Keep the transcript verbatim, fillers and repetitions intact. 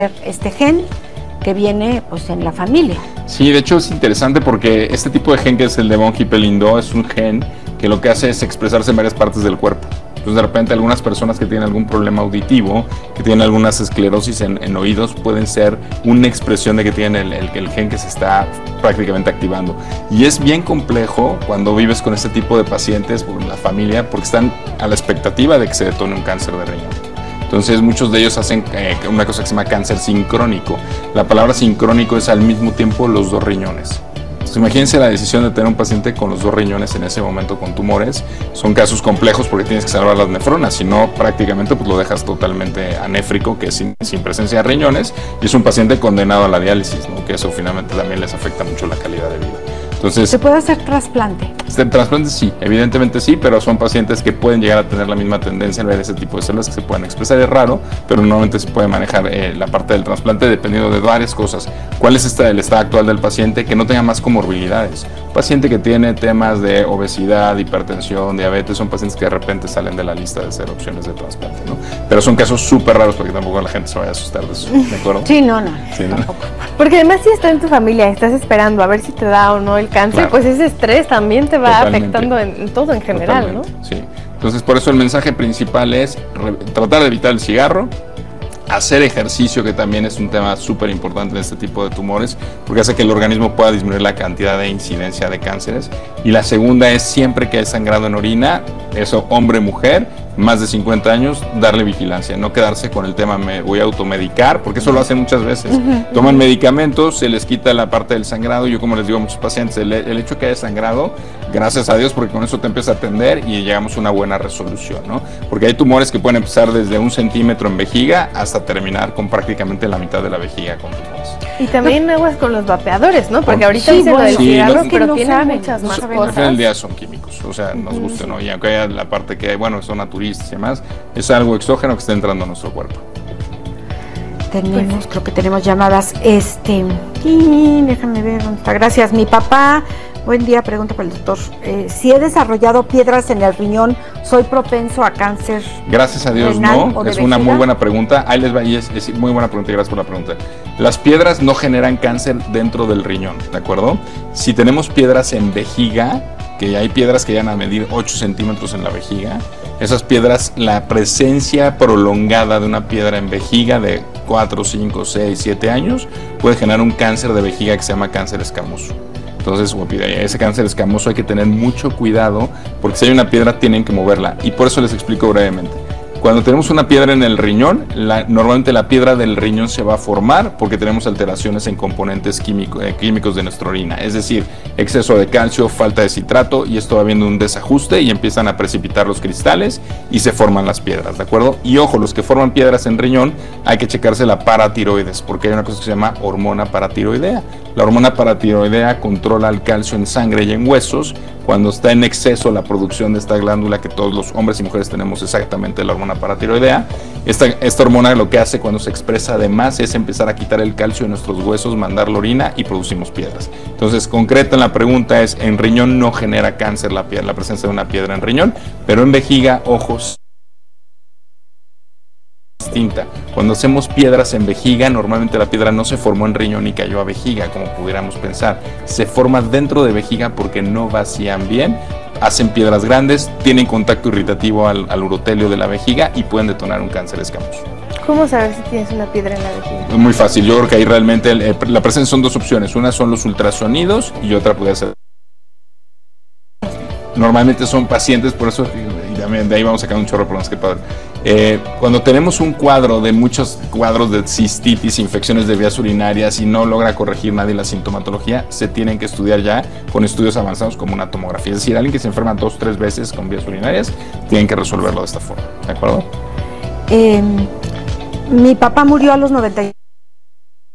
este gen que viene pues en la familia. Sí, de hecho es interesante porque este tipo de gen, que es el de von Hippel-Lindau, es un gen que lo que hace es expresarse en varias partes del cuerpo. Entonces de repente algunas personas que tienen algún problema auditivo, que tienen algunas esclerosis en, en oídos, pueden ser una expresión de que tienen el, el, el gen que se está prácticamente activando. Y es bien complejo cuando vives con este tipo de pacientes, por la familia, porque están a la expectativa de que se detone un cáncer de riñón. Entonces muchos de ellos hacen eh, una cosa que se llama cáncer sincrónico. La palabra sincrónico es al mismo tiempo los dos riñones. Entonces imagínense la decisión de tener un paciente con los dos riñones en ese momento con tumores. Son casos complejos porque tienes que salvar las nefronas, si no prácticamente pues lo dejas totalmente anéfrico, que es sin, sin presencia de riñones, y es un paciente condenado a la diálisis, ¿no? Que eso finalmente también les afecta mucho la calidad de vida. Entonces, ¿se puede hacer trasplante? Este trasplante sí, evidentemente sí, pero son pacientes que pueden llegar a tener la misma tendencia en ver ese tipo de células que se pueden expresar. Es raro, pero normalmente se puede manejar eh, la parte del trasplante dependiendo de varias cosas. ¿Cuál es esta, el estado actual del paciente? Que no tenga más comorbilidades. Un paciente que tiene temas de obesidad, hipertensión, diabetes, son pacientes que de repente salen de la lista de ser opciones de trasplante, ¿no? Pero son casos súper raros porque tampoco la gente se vaya a asustar de eso, ¿de acuerdo? Sí, no, no. Sí, ¿no? Porque además si está en tu familia, estás esperando a ver si te da o no el cáncer, claro, pues ese estrés también te va Totalmente. afectando en, en todo en general, Totalmente. ¿no? Sí. Entonces por eso el mensaje principal es re- tratar de evitar el cigarro, hacer ejercicio, que también es un tema súper importante en este tipo de tumores, porque hace que el organismo pueda disminuir la cantidad de incidencia de cánceres. Y la segunda es, siempre que hay sangrado en orina, eso hombre, mujer, más de cincuenta años, darle vigilancia, no quedarse con el tema me voy a automedicar, porque eso lo hacen muchas veces. Uh-huh. Toman medicamentos, se les quita la parte del sangrado. Yo, como les digo a muchos pacientes, el, el hecho que haya sangrado, gracias a Dios, porque con eso te empieza a atender y llegamos a una buena resolución, ¿no? Porque hay tumores que pueden empezar desde un centímetro en vejiga hasta terminar con prácticamente la mitad de la vejiga con tumores. Y también no. aguas con los vapeadores, ¿no? Porque con, ahorita sí, dice bueno, lo del sí, cigarro, los, pero no tiene saben, muchas más no cosas. Al final del día son químicos, o sea, nos uh-huh. guste, ¿no? Y aunque haya la parte que, bueno, son naturistas y demás, es algo exógeno que está entrando a nuestro cuerpo. Tenemos, pues, creo que tenemos llamadas. Este, y déjame ver dónde está. Gracias, mi papá. Buen día, pregunta para el doctor. Eh, si he desarrollado piedras en el riñón, ¿soy propenso a cáncer? Gracias a Dios no, es una muy buena pregunta. Ahí les va, y es, es muy buena pregunta y gracias por la pregunta. Las piedras no generan cáncer dentro del riñón, ¿de acuerdo? Si tenemos piedras en vejiga, que hay piedras que llegan a medir ocho centímetros en la vejiga, esas piedras, la presencia prolongada de una piedra en vejiga de cuatro, cinco, seis, siete años puede generar un cáncer de vejiga que se llama cáncer escamoso. Entonces, ese cáncer escamoso hay que tener mucho cuidado, porque si hay una piedra tienen que moverla, y por eso les explico brevemente. Cuando tenemos una piedra en el riñón, la, normalmente la piedra del riñón se va a formar porque tenemos alteraciones en componentes químico, eh, químicos de nuestra orina, es decir, exceso de calcio, falta de citrato, y esto va viendo un desajuste y empiezan a precipitar los cristales y se forman las piedras, ¿de acuerdo? Y ojo, los que forman piedras en riñón hay que checarse la paratiroides, porque hay una cosa que se llama hormona paratiroidea. La hormona paratiroidea controla el calcio en sangre y en huesos. Cuando está en exceso la producción de esta glándula, que todos los hombres y mujeres tenemos exactamente la hormona paratiroidea, esta, esta hormona lo que hace cuando se expresa de más es empezar a quitar el calcio de nuestros huesos, mandar la orina y producimos piedras. Entonces, concreta en la pregunta es, en riñón no genera cáncer la, la presencia de una piedra en riñón, pero en vejiga, ojos, distinta. Cuando hacemos piedras en vejiga, normalmente la piedra no se formó en riñón y cayó a vejiga, como pudiéramos pensar. Se forma dentro de vejiga porque no vacían bien, hacen piedras grandes, tienen contacto irritativo al, al urotelio de la vejiga y pueden detonar un cáncer escamoso. ¿Cómo saber si tienes una piedra en la vejiga? Es muy fácil, yo creo que ahí realmente el, la presencia son dos opciones. Una son los ultrasonidos y otra puede ser... Normalmente son pacientes, por eso, y también de ahí vamos a sacar un chorro de problemas, que padre. Eh, cuando tenemos un cuadro de muchos cuadros de cistitis, infecciones de vías urinarias y no logra corregir nadie la sintomatología, se tienen que estudiar ya con estudios avanzados como una tomografía. Es decir, alguien que se enferma dos o tres veces con vías urinarias, tienen que resolverlo de esta forma, ¿de acuerdo? Eh, mi papá murió a los noventa y